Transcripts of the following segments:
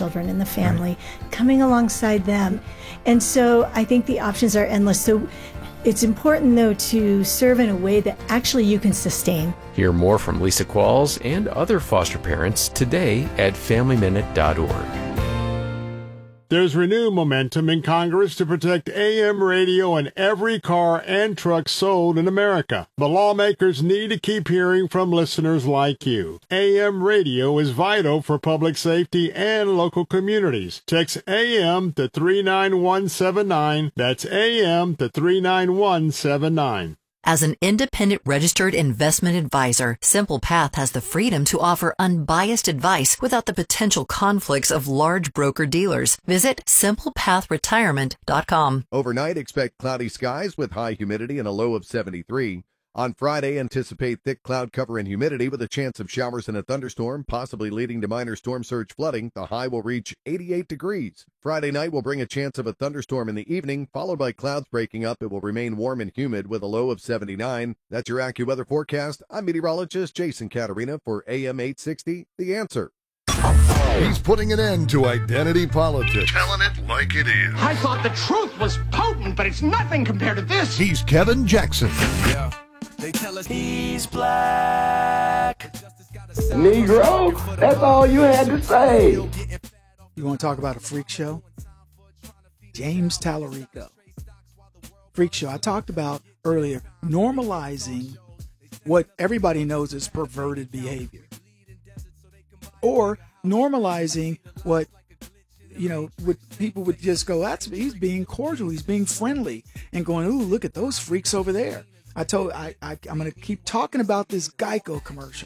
children in the family, coming alongside them. And so I think the options are endless. So it's important, though, to serve in a way that actually you can sustain. Hear more from Lisa Qualls and other foster parents today at FamilyMinute.org. There's renewed momentum in Congress to protect AM radio in every car and truck sold in America. The lawmakers need to keep hearing from listeners like you. AM radio is vital for public safety and local communities. Text AM to 39179. That's AM to 39179. As an independent registered investment advisor, Simple Path has the freedom to offer unbiased advice without the potential conflicts of large broker-dealers. Visit SimplePathRetirement.com. Overnight, expect cloudy skies with high humidity and a low of 73. On Friday, anticipate thick cloud cover and humidity with a chance of showers and a thunderstorm, possibly leading to minor storm surge flooding. The high will reach 88 degrees. Friday night will bring a chance of a thunderstorm in the evening, followed by clouds breaking up. It will remain warm and humid with a low of 79. That's your AccuWeather forecast. I'm meteorologist Jason Caterina for AM 860, The Answer. He's putting an end to identity politics. Telling it like it is. I thought the truth was potent, but it's nothing compared to this. He's Kevin Jackson. Yeah. They tell us he's black. Negro, that's all you had to say. You want to talk about a freak show? James Tallarico. Freak show. I talked about earlier, normalizing what everybody knows is perverted behavior. Or normalizing what, what people would just go, he's being cordial, he's being friendly, and going, ooh, look at those freaks over there. I'm going to keep talking about this Geico commercial.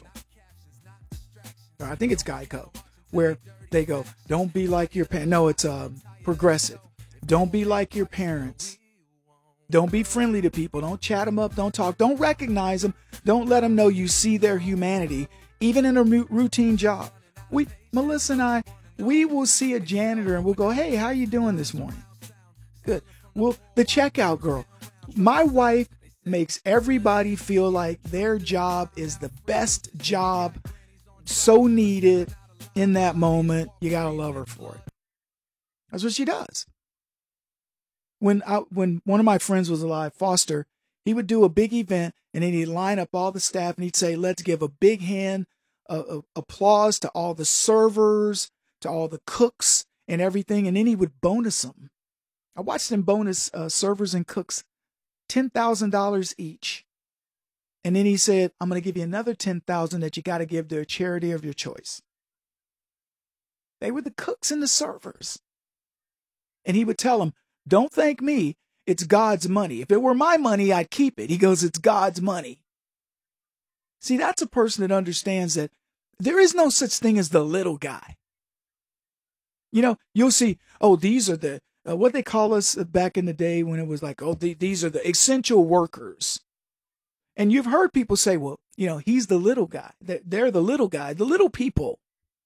I think it's Geico, where they go, don't be like your parents. No, it's Progressive. Don't be like your parents. Don't be friendly to people. Don't chat them up. Don't talk. Don't recognize them. Don't let them know you see their humanity, even in a routine job. Melissa and I, we will see a janitor and we'll go, hey, how you doing this morning? Good. Well, the checkout girl, my wife makes everybody feel like their job is the best job, so needed in that moment. You gotta love her for it. That's what she does. When one of my friends was alive, Foster, he would do a big event and then he'd line up all the staff and he'd say, let's give a big hand applause to all the servers, to all the cooks and everything, and then he would bonus them. I watched him bonus servers and cooks $10,000 each. And then he said, I'm going to give you another $10,000 that you got to give to a charity of your choice. They were the cooks and the servers. And he would tell them, don't thank me. It's God's money. If it were my money, I'd keep it. He goes, it's God's money. See, that's a person that understands that there is no such thing as the little guy. You'll see, these are the, what they call us back in the day when it was like, these are the essential workers. And you've heard people say, well, he's the little guy. They're the little guy, the little people.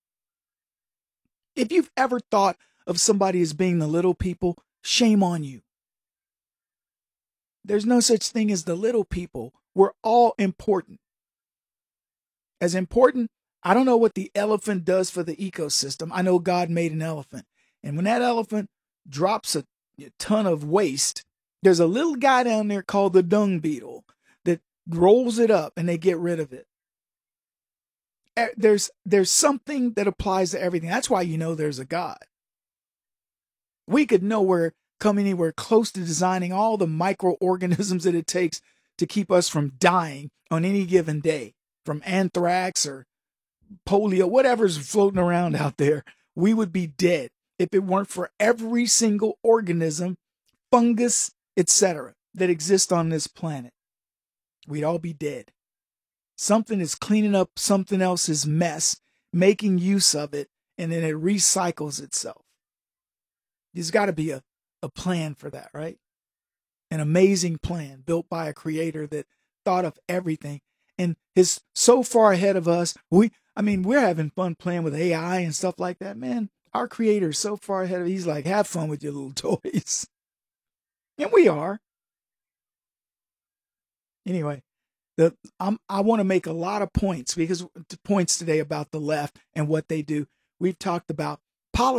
If you've ever thought of somebody as being the little people, shame on you. There's no such thing as the little people. We're all important. As important, I don't know what the elephant does for the ecosystem. I know God made an elephant. And when that elephant drops a ton of waste, there's a little guy down there called the dung beetle that rolls it up and they get rid of it. There's something that applies to everything. That's why there's a God. We could come anywhere close to designing all the microorganisms that it takes to keep us from dying on any given day, from anthrax or polio, whatever's floating around out there. We would be dead if it weren't for every single organism, fungus, etc., that exists on this planet. We'd all be dead. Something is cleaning up something else's mess, making use of it, and then it recycles itself. There's got to be a plan for that, right? An amazing plan built by a creator that thought of everything and is so far ahead of us. We're having fun playing with AI and stuff like that, man. Our creator is so far ahead of it. He's like, have fun with your little toys. And we are. Anyway, I want to make a lot of points today about the left and what they do. We've talked about